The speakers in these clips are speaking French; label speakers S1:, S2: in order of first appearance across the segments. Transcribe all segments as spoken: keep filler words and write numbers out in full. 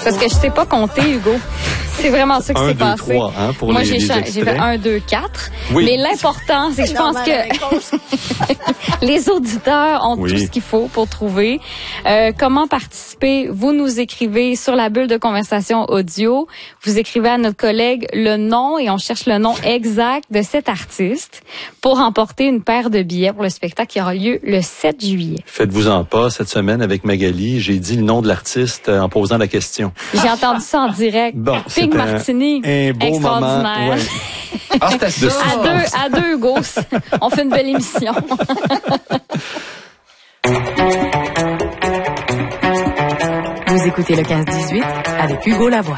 S1: parce que je sais pas compter, Hugo. C'est vraiment ça qui s'est passé.
S2: trois, hein, pour
S1: Moi,
S2: les,
S1: j'ai,
S2: les
S1: cha-
S2: extraits.
S1: j'ai fait un, deux, quatre.
S2: Oui.
S1: Mais l'important, c'est que je pense que les auditeurs ont
S2: Oui.
S1: tout ce qu'il faut pour trouver. Euh, comment participer? Vous nous écrivez sur la bulle de conversation audio. Vous écrivez à notre collègue le nom et on cherche le nom exact de cet artiste pour remporter une paire de billets pour le spectacle qui aura lieu le sept juillet.
S2: Faites-vous-en pas, cette semaine, avec Magali, j'ai dit le nom de l'artiste euh, en posant la question.
S1: J'ai entendu ça en direct.
S2: Bon,
S1: Ping
S2: c'est un-
S1: Martini.
S2: un beau moment.
S1: Extraordinaire.
S2: Ouais.
S3: Ah, c'était ça.
S1: À deux, à deux, Hugo. On fait une belle émission.
S4: Vous écoutez le quinze dix-huit avec Hugo Lavoie.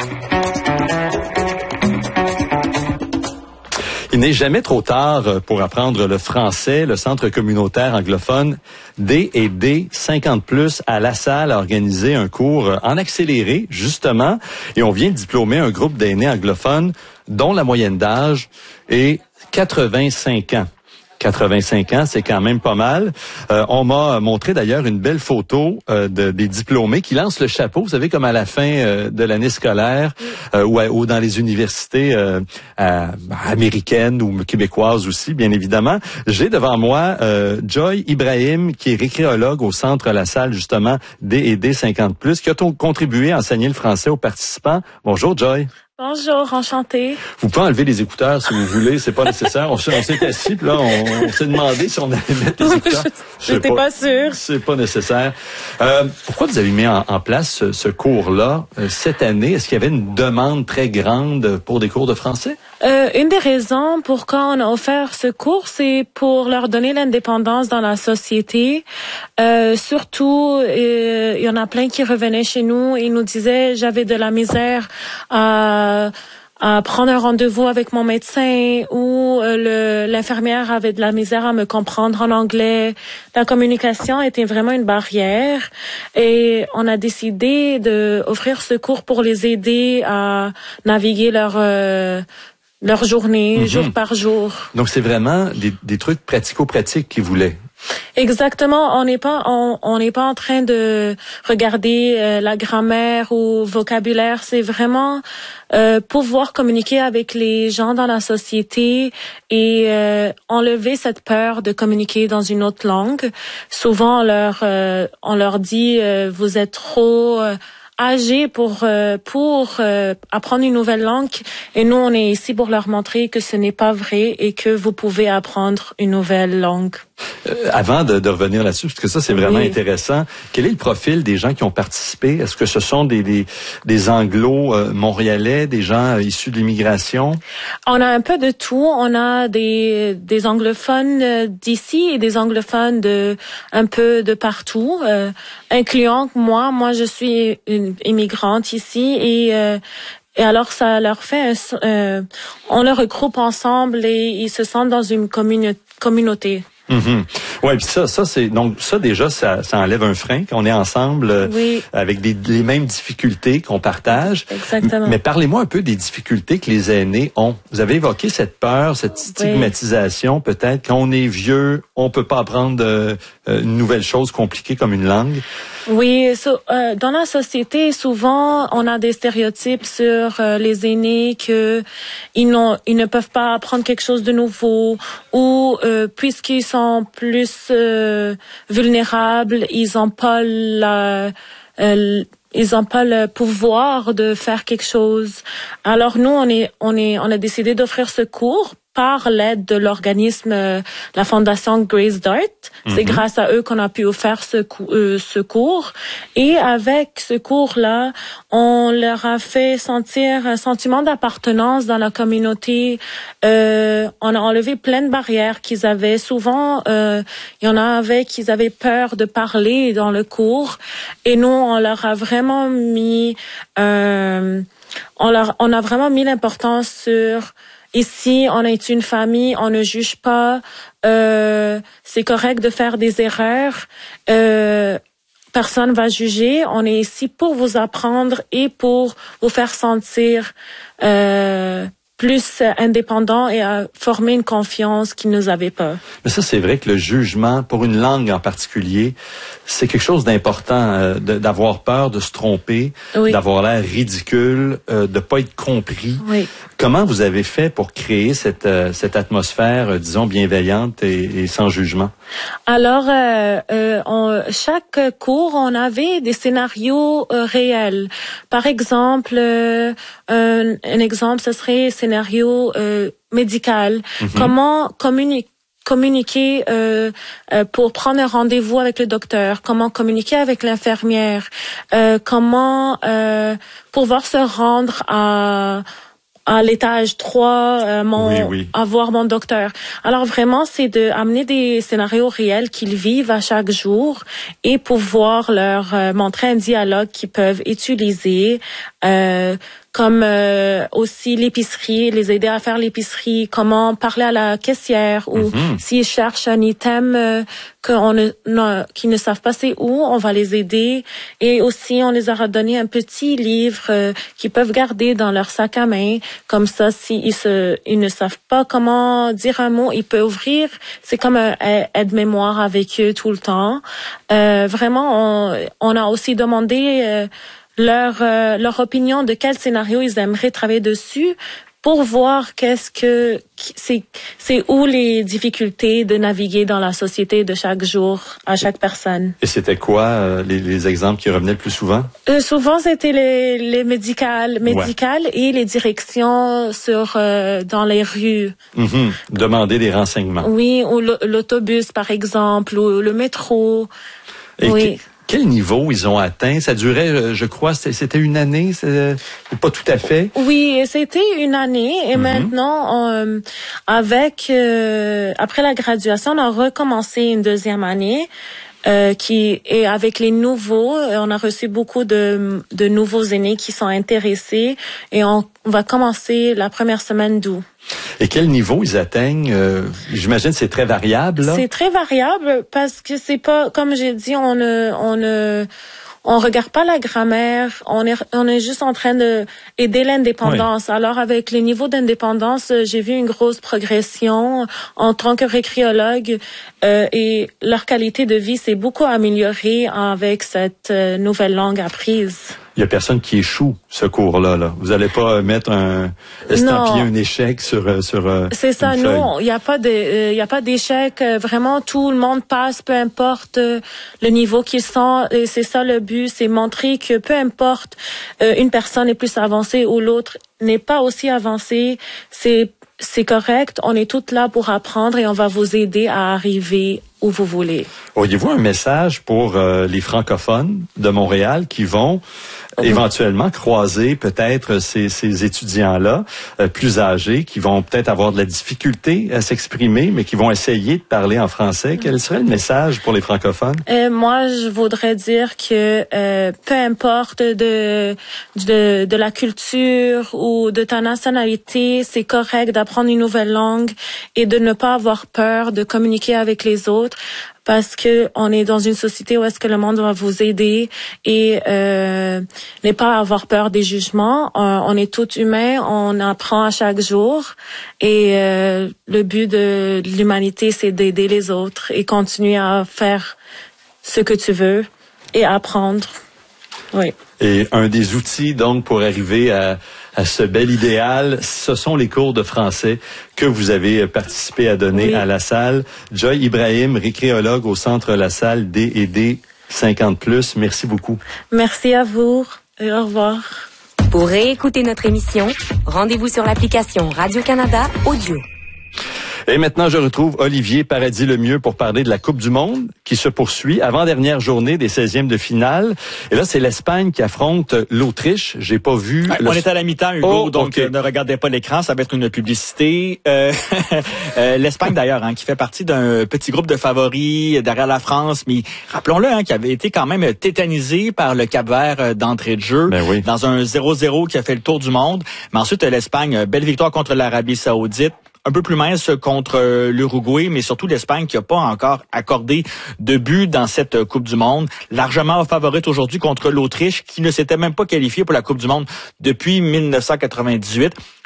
S2: Il n'est jamais trop tard pour apprendre le français. Le Centre communautaire anglophone D et D cinquante plus à La Salle a organisé un cours en accéléré, justement, et on vient de diplômer un groupe d'aînés anglophones dont la moyenne d'âge est quatre-vingt-cinq ans. quatre-vingt-cinq ans, c'est quand même pas mal. Euh, on m'a montré d'ailleurs une belle photo euh, de, des diplômés qui lancent le chapeau, vous savez, comme à la fin euh, de l'année scolaire euh, ou, à, ou dans les universités euh, à- américaines ou québécoises aussi, bien évidemment. J'ai devant moi euh, Joy Ibrahim, qui est récréologue au Centre La Salle, justement, D et D cinquante plus, qui a t- contribué à enseigner le français aux participants. Bonjour, Joy.
S5: Bonjour, enchantée.
S2: Vous pouvez enlever les écouteurs si vous voulez, c'est pas nécessaire. On s'est, on s'est assis, puis là, on, on s'est demandé si on allait mettre les écouteurs. Je sais
S5: J'étais pas sûre.
S2: C'est pas nécessaire. Euh, pourquoi vous avez mis en, en place ce, ce cours-là euh, cette année? Est-ce qu'il y avait une demande très grande pour des cours de français?
S5: Euh, une des raisons pourquoi on a offert ce cours, c'est pour leur donner l'indépendance dans la société. Euh, surtout, euh, il y en a plein qui revenaient chez nous et nous disaient, j'avais de la misère à à prendre un rendez-vous avec mon médecin, ou euh, le, l'infirmière avait de la misère à me comprendre en anglais. La communication était vraiment une barrière et on a décidé de offrir ce cours pour les aider à naviguer leur euh, leur journée,
S2: Mhm.
S5: jour par jour.
S2: Donc, c'est vraiment des, des trucs pratico-pratiques qu'ils voulaient.
S5: Exactement, on n'est pas on on n'est pas en train de regarder euh, la grammaire ou vocabulaire, c'est vraiment euh, pouvoir communiquer avec les gens dans la société et euh, enlever cette peur de communiquer dans une autre langue. Souvent on leur euh, on leur dit euh, vous êtes trop euh, âgés pour euh, pour euh, apprendre une nouvelle langue, et nous on est ici pour leur montrer que ce n'est pas vrai et que vous pouvez apprendre une nouvelle langue.
S2: Euh, avant de, de revenir là-dessus, parce que ça, c'est vraiment
S5: Oui.
S2: intéressant, quel est le profil des gens qui ont participé? Est-ce que ce sont des, des, des anglo euh, montréalais, des gens euh, issus de l'immigration?
S5: On a un peu de tout. On a des des anglophones euh, d'ici et des anglophones de un peu de partout, euh, incluant moi. Moi, je suis une immigrante ici et euh, et alors ça leur fait un, euh, on les regroupe ensemble et ils se sentent dans une commune, communauté.
S2: Mm-hmm. Ouais, puis ça, ça c'est donc ça déjà, ça, ça enlève un frein qu'on est ensemble euh,
S5: Oui.
S2: avec des, les mêmes difficultés qu'on partage.
S5: Exactement.
S2: M- Mais parlez-moi un peu des difficultés que les aînés ont. Vous avez évoqué cette peur, cette stigmatisation, peut-être quand on est vieux, on peut pas apprendre euh, une nouvelle chose compliquée comme une langue.
S5: Oui, so, euh, dans la société, souvent, on a des stéréotypes sur euh, les aînés que ils n'ont, ils ne peuvent pas apprendre quelque chose de nouveau, ou euh, puisqu'ils sont plus euh, vulnérables, ils ont pas la, euh, ils ont pas le pouvoir de faire quelque chose. Alors nous, on est, on est, on a décidé d'offrir ce cours par l'aide de l'organisme, euh, la fondation Grace Dart. Mm-hmm. C'est grâce à eux qu'on a pu faire ce, cou- euh, ce cours. Et avec ce cours-là, on leur a fait sentir un sentiment d'appartenance dans la communauté. Euh, on a enlevé plein de barrières qu'ils avaient. Souvent, euh, il y en a avec qu'ils avaient peur de parler dans le cours. Et nous, on leur a vraiment mis, euh, on leur, on a vraiment mis l'importance sur ici, on est une famille, on ne juge pas. Euh, c'est correct de faire des erreurs. Euh, personne va juger. On est ici pour vous apprendre et pour vous faire sentir euh, plus indépendants et à former une confiance qu'ils nous avaient pas.
S2: Mais ça, c'est vrai que le jugement, pour une langue en particulier, c'est quelque chose d'important, euh, de, d'avoir peur de se tromper, oui. d'avoir l'air ridicule, euh, de pas être compris.
S5: Oui.
S2: Comment vous avez fait pour créer cette, euh, cette atmosphère, euh, disons, bienveillante et, et sans jugement?
S5: Alors, euh, euh, on, chaque cours, on avait des scénarios euh, réels. Par exemple, euh, un, un exemple, ce serait scénario euh, médical. Mm-hmm. Comment communiquer communiquer euh, euh, pour prendre un rendez-vous avec le docteur, comment communiquer avec l'infirmière, euh, comment euh, pouvoir se rendre à à l'étage trois, euh, mon,
S2: oui, oui.
S5: avoir mon docteur. Alors vraiment, c'est de amener des scénarios réels qu'ils vivent à chaque jour et pouvoir leur euh, montrer un dialogue qu'ils peuvent utiliser, euh, comme euh, aussi l'épicerie, les aider à faire l'épicerie, comment parler à la caissière ou mm-hmm. s'ils cherchent un item euh, qu'on ne, non, qu'ils ne savent pas c'est où, on va les aider. Et aussi, on les aura donné un petit livre euh, qu'ils peuvent garder dans leur sac à main. Comme ça, s'ils se, ils ne savent pas comment dire un mot, ils peuvent ouvrir. C'est comme un aide-mémoire avec eux tout le temps. Euh, vraiment, on, on a aussi demandé euh, leur euh, leur opinion de quel scénario ils aimeraient travailler dessus pour voir qu'est-ce que c'est c'est où les difficultés de naviguer dans la société de chaque jour à chaque personne.
S2: Et c'était quoi euh, les, les exemples qui revenaient le plus souvent?
S5: Euh, souvent c'était les les médicales médicales ouais. et les directions sur euh, dans les rues.
S2: Mm-hmm. Demander des renseignements.
S5: Oui, ou l'autobus par exemple, ou le métro.
S2: Et
S5: oui.
S2: Que... Quel niveau ils ont atteint? Ça durait, je crois, c'était une année, c'est pas tout à fait.
S5: Oui, c'était une année et mm-hmm. maintenant, on, avec euh, après la graduation, on a recommencé une deuxième année. Euh, qui et avec les nouveaux, on a reçu beaucoup de de nouveaux aînés qui sont intéressés et on, on va commencer la première semaine d'août.
S2: Et quel niveau ils atteignent? Euh, j'imagine c'est très variable. Là.
S5: C'est très variable parce que c'est pas, comme j'ai dit, on ne on ne on regarde pas la grammaire, on est on est juste en train de aider l'indépendance. Oui. Alors avec les niveaux d'indépendance, j'ai vu une grosse progression en tant que récréologue euh, et leur qualité de vie s'est beaucoup améliorée avec cette euh, nouvelle langue apprise.
S2: Il y a personne qui échoue ce cours-là. Là. Vous allez pas mettre un estampiller un échec sur sur.
S5: C'est ça. Non, il y a pas de, il euh, y a pas d'échec. Vraiment, tout le monde passe, peu importe euh, le niveau qu'ils sont. Et c'est ça le but, c'est montrer que peu importe euh, une personne est plus avancée ou l'autre n'est pas aussi avancée, c'est c'est correct. On est toutes là pour apprendre et on va vous aider à arriver où vous voulez.
S2: Auriez-vous un message pour euh, les francophones de Montréal qui vont éventuellement croiser peut-être ces, ces étudiants-là euh, plus âgés qui vont peut-être avoir de la difficulté à s'exprimer, mais qui vont essayer de parler en français? Quel serait le message pour les francophones?
S5: Euh, moi, je voudrais dire que euh, peu importe de, de de la culture ou de ta nationalité, c'est correct d'apprendre une nouvelle langue et de ne pas avoir peur de communiquer avec les autres. Parce que on est dans une société où est-ce que le monde va vous aider et euh, n'est pas avoir peur des jugements. Euh, on est tous humains, on apprend à chaque jour et euh, le but de l'humanité, c'est d'aider les autres et continuer à faire ce que tu veux et apprendre. Oui.
S2: Et un des outils, donc, pour arriver à, à ce bel idéal, ce sont les cours de français que vous avez participé à donner oui. à La Salle. Joy Ibrahim, récréologue au Centre La Salle D et D cinquante plus. Merci beaucoup.
S5: Merci à vous et au revoir.
S4: Pour réécouter notre émission, rendez-vous sur l'application Radio-Canada Audio.
S2: Et maintenant, je retrouve Olivier Paradis-Lemieux pour parler de la Coupe du Monde qui se poursuit, avant-dernière journée des seizièmes de finale. Et là, c'est l'Espagne qui affronte l'Autriche. J'ai pas vu...
S3: Ouais,
S2: le...
S3: On est à la mi-temps, Hugo, oh, donc okay. euh, ne regardez pas l'écran, ça va être une publicité. Euh, euh, L'Espagne, d'ailleurs, hein, qui fait partie d'un petit groupe de favoris derrière la France, mais rappelons-le, hein, qui avait été quand même tétanisé par le Cap-Vert d'entrée de jeu,
S2: ben oui.
S3: dans un zéro zéro qui a fait le tour du monde. Mais ensuite, l'Espagne, belle victoire contre l'Arabie Saoudite. Un peu plus mince contre l'Uruguay, mais surtout l'Espagne qui n'a pas encore accordé de but dans cette Coupe du Monde. Largement favorite aujourd'hui contre l'Autriche qui ne s'était même pas qualifiée pour la Coupe du Monde depuis mille neuf cent quatre-vingt-dix-huit.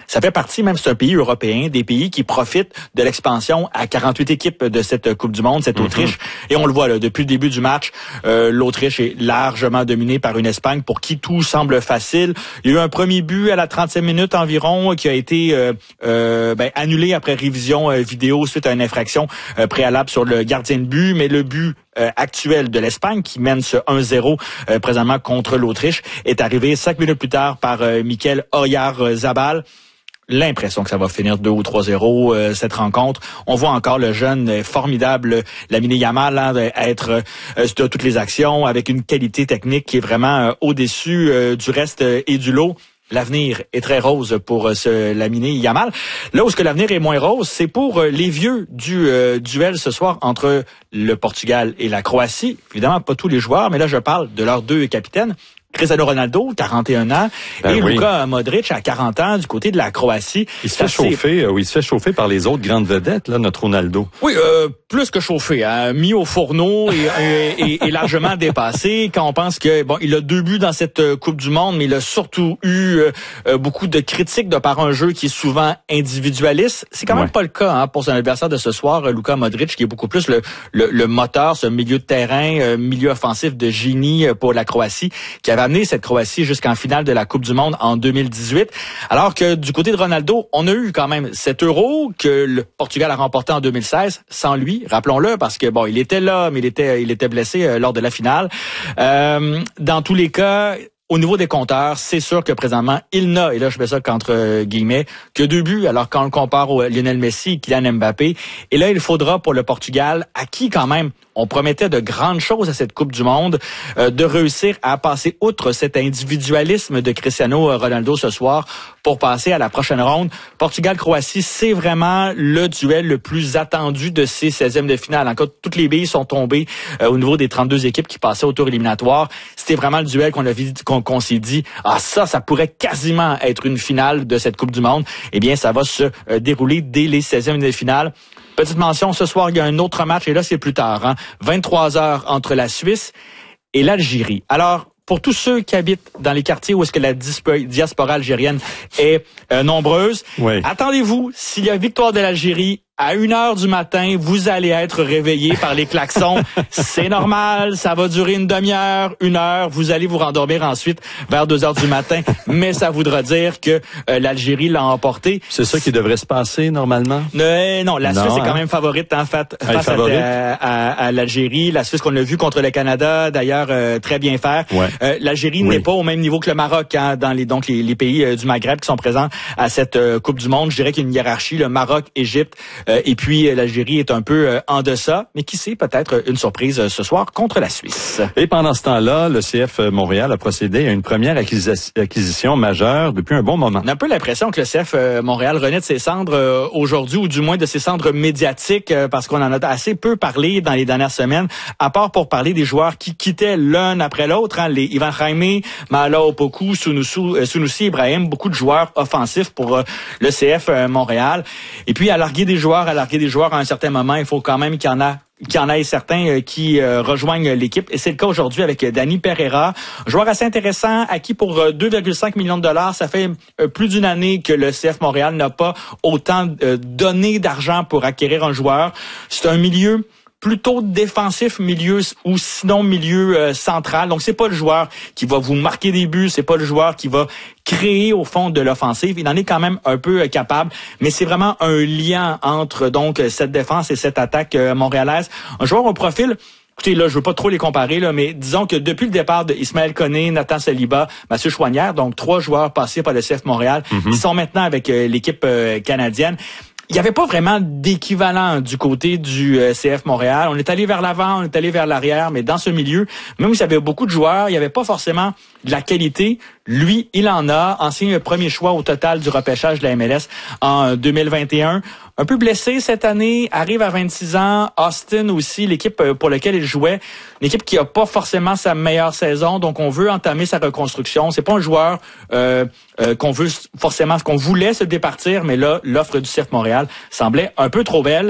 S3: Ça fait partie, même c'est un pays européen, des pays qui profitent de l'expansion à quarante-huit équipes de cette Coupe du Monde, cette mm-hmm. Autriche. Et on le voit là, depuis le début du match, euh, l'Autriche est largement dominée par une Espagne pour qui tout semble facile. Il y a eu un premier but à la trentième minute environ qui a été euh, euh, ben, annulé après révision euh, vidéo suite à une infraction euh, préalable sur le gardien de but, mais le but Euh, actuel de l'Espagne, qui mène ce un zéro euh, présentement contre l'Autriche, est arrivé cinq minutes plus tard par euh, Mikel Oyarzabal. L'impression que ça va finir deux ou trois zéro euh, cette rencontre. On voit encore le jeune euh, formidable Lamine Yamal hein, être euh, sur toutes les actions avec une qualité technique qui est vraiment euh, au-dessus euh, du reste euh, et du lot. L'avenir est très rose pour euh, ce Lamine Yamal. Là où ce que l'avenir est moins rose, c'est pour euh, les vieux du euh, duel ce soir entre le Portugal et la Croatie. Évidemment, pas tous les joueurs, mais là, je parle de leurs deux capitaines. Cristiano Ronaldo, quarante et un ans, ben et oui. Luka Modric à quarante ans du côté de la Croatie.
S2: Il se fait assez... chauffer, euh, oui, il se fait chauffer par les autres grandes vedettes, là, notre Ronaldo.
S3: Oui, euh, plus que chauffer, hein, mis au fourneau et, et, et, et largement dépassé. Quand on pense que bon, il a deux buts dans cette euh, Coupe du Monde, mais il a surtout eu euh, beaucoup de critiques de par un jeu qui est souvent individualiste. C'est quand même ouais. pas le cas hein, pour son adversaire de ce soir, Luka Modric, qui est beaucoup plus le, le, le moteur, ce milieu de terrain, euh, milieu offensif de génie pour la Croatie, qui avait amené cette Croatie jusqu'en finale de la Coupe du Monde en deux mille dix-huit. Alors que du côté de Ronaldo, on a eu quand même cet Euro que le Portugal a remporté en deux mille seize sans lui, rappelons-le, parce que bon, il était là, mais il était, il était blessé euh, lors de la finale. Euh, dans tous les cas, au niveau des compteurs, c'est sûr que présentement, il n'a, et là je mets ça qu'entre guillemets, que deux buts, alors quand on le compare au Lionel Messi et Kylian Mbappé. Et là, il faudra pour le Portugal, à qui quand même on promettait de grandes choses à cette Coupe du Monde, euh, de réussir à passer outre cet individualisme de Cristiano Ronaldo ce soir pour passer à la prochaine ronde. Portugal-Croatie, c'est vraiment le duel le plus attendu de ces seizièmes de finale. En cas, toutes les billes sont tombées euh, au niveau des trente-deux équipes qui passaient au tour éliminatoire. C'était vraiment le duel qu'on a vu, qu'on, qu'on s'est dit, ah ça, ça pourrait quasiment être une finale de cette Coupe du Monde. Eh bien, ça va se euh, dérouler dès les seizièmes de finale. Petite mention, ce soir, il y a un autre match, et là, c'est plus tard, hein, vingt-trois heures entre la Suisse et l'Algérie. Alors, pour tous ceux qui habitent dans les quartiers où est-ce que la diaspora algérienne est euh, nombreuse, oui. attendez-vous, s'il y a victoire de l'Algérie, à une heure du matin, vous allez être réveillé par les klaxons. C'est normal, ça va durer une demi-heure, une heure. Vous allez vous rendormir ensuite vers deux heures du matin. Mais ça voudra dire que euh, l'Algérie l'a emporté.
S2: C'est ça qui devrait se passer normalement?
S3: Euh, non, la non, Suisse hein? est quand même favorite en fait face à, à, à, à l'Algérie. La Suisse qu'on a vu contre le Canada, d'ailleurs, euh, très bien faire. Ouais. Euh, L'Algérie oui. n'est pas au même niveau que le Maroc hein, dans les donc les, les pays euh, du Maghreb qui sont présents à cette euh, Coupe du Monde. Je dirais qu'il y a une hiérarchie, le Maroc, Égypte. Euh, et puis, euh, l'Algérie est un peu euh, en deçà, mais qui sait, peut-être une surprise euh, ce soir contre la Suisse.
S2: Et pendant ce temps-là, le C F Montréal a procédé à une première acquis- acquisition majeure depuis un bon moment.
S3: On a un peu l'impression que le C F euh, Montréal renaît de ses cendres euh, aujourd'hui, ou du moins de ses cendres médiatiques, euh, parce qu'on en a assez peu parlé dans les dernières semaines, à part pour parler des joueurs qui quittaient l'un après l'autre, hein, les Ivan Jaime, Maala Opoku, Sunusi, euh, Sunusi Ibrahim, beaucoup de joueurs offensifs pour euh, le C F euh, Montréal. Et puis, à larguer des joueurs, à larguer des joueurs à un certain moment, il faut quand même qu'il y en a qu'il y en ait certains euh, qui euh, rejoignent l'équipe. Et c'est le cas aujourd'hui avec euh, Dani Pereira, joueur assez intéressant, acquis pour euh, deux virgule cinq millions de dollars. Ça fait euh, plus d'une année que le C F Montréal n'a pas autant euh, donné d'argent pour acquérir un joueur. C'est un milieu plutôt défensif, milieu ou sinon milieu euh, central. Donc c'est pas le joueur qui va vous marquer des buts, c'est pas le joueur qui va créer au fond de l'offensive. Il en est quand même un peu euh, capable, mais c'est vraiment un lien entre donc cette défense et cette attaque euh, montréalaise. Un joueur au profil. Écoutez, là, je veux pas trop les comparer, là, mais disons que depuis le départ de Ismaël Koné, Nathan Saliba, Mathieu Choinière, donc trois joueurs passés par le C F Montréal, mm-hmm. ils sont maintenant avec euh, l'équipe euh, canadienne. Il n'y avait pas vraiment d'équivalent du côté du euh, C F Montréal. On est allé vers l'avant, on est allé vers l'arrière, mais dans ce milieu, même s'il y avait beaucoup de joueurs, il n'y avait pas forcément de la qualité. Lui, il en a. Ancien premier choix au total du repêchage de la M L S en deux mille vingt et un. Un peu blessé cette année, arrive à vingt-six ans. Austin aussi, l'équipe pour laquelle il jouait, une équipe qui a pas forcément sa meilleure saison, donc on veut entamer sa reconstruction. C'est pas un joueur euh, euh, qu'on veut forcément, qu'on voulait se départir, mais là, l'offre du C F Montréal semblait un peu trop belle.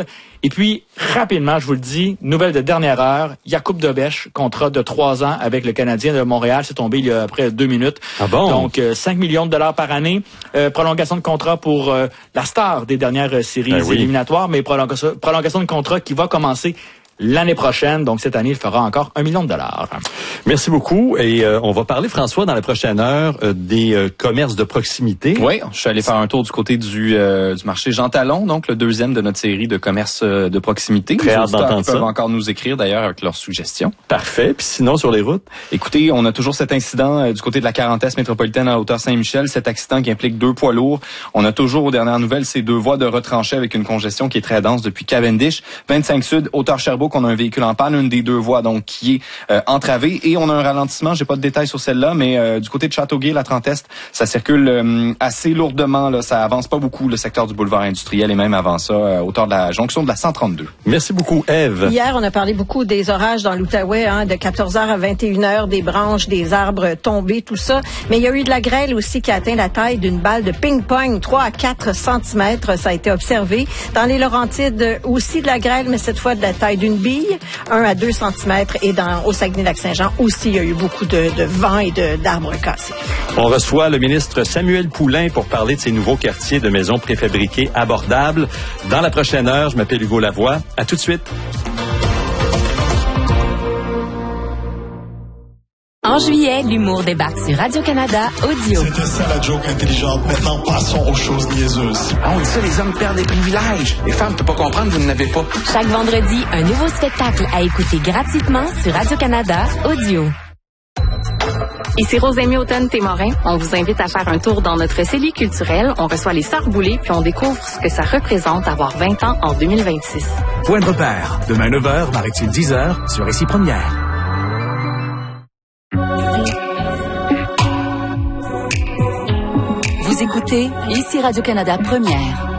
S3: Et puis, rapidement, je vous le dis, nouvelle de dernière heure, Jakub Dobeš, contrat de trois ans avec le Canadien de Montréal, c'est tombé il y a après deux minutes.
S2: Ah bon?
S3: Donc, euh, cinq millions de dollars par année. Euh, prolongation de contrat pour euh, la star des dernières euh, séries ben oui. éliminatoires, mais prolongation, prolongation de contrat qui va commencer l'année prochaine. Donc, cette année, il fera encore un million de dollars.
S2: Merci beaucoup. Et euh, on va parler, François, dans la prochaine heure, euh, des euh, commerces de proximité.
S6: Oui, je suis allé faire un tour du côté du, euh, du marché Jean Talon, donc le deuxième de notre série de commerces euh, de proximité.
S2: Très hâte d'entendre ça.
S6: Ils peuvent encore nous écrire, d'ailleurs, avec leurs suggestions.
S2: Parfait. Puis sinon, sur les routes?
S6: Écoutez, on a toujours cet incident euh, du côté de la quarante-est métropolitaine à hauteur Saint-Michel, cet accident qui implique deux poids lourds. On a toujours, aux dernières nouvelles, ces deux voies de retranchées avec une congestion qui est très dense depuis Cavendish. vingt-cinq Sud, hauteur Sherbrooke, on a un véhicule en panne, une des deux voies donc qui est euh, entravée. Et on a un ralentissement, j'ai pas de détails sur celle-là, mais euh, du côté de Châteauguay, la trente Est, ça circule euh, assez lourdement. Là, ça avance pas beaucoup, le secteur du boulevard industriel, et même avant ça, euh, hauteur de la jonction de la cent trente-deux.
S2: Merci beaucoup, Ève.
S7: Hier, on a parlé beaucoup des orages dans l'Outaouais, hein, de quatorze heures à vingt et une heures, des branches, des arbres tombés, tout ça. Mais il y a eu de la grêle aussi qui a atteint la taille d'une balle de ping-pong, trois à quatre centimètres, ça a été observé. Dans les Laurentides, aussi de la grêle, mais cette fois de la taille d'une bille, un à deux centimètres. Et dans, au Saguenay-Lac-Saint-Jean aussi, il y a eu beaucoup de, de vent et de, d'arbres cassés.
S2: On reçoit le ministre Samuel Poulin pour parler de ces nouveaux quartiers de maisons préfabriquées abordables. Dans la prochaine heure, je m'appelle Hugo Lavoie. À tout de suite.
S4: En juillet, l'humour débarque sur Radio-Canada Audio.
S8: C'était ça la joke intelligente. Maintenant, passons aux choses niaiseuses.
S9: Ah, on dit ça, les hommes perdent des privilèges. Les femmes, tu peux pas comprendre, vous n'en avez pas.
S4: Chaque vendredi, un nouveau spectacle à écouter gratuitement sur Radio-Canada Audio.
S10: Ici Rosémie Automne-Témorin. On vous invite à faire un tour dans notre cellule culturelle. On reçoit les Sœurs Boulay, puis on découvre ce que ça représente avoir vingt ans en deux mille vingt-six.
S11: Point de repère. Demain neuf heures, Marie-Tille dix heures, sur Ici Première.
S12: Vous écoutez Ici Radio-Canada Première.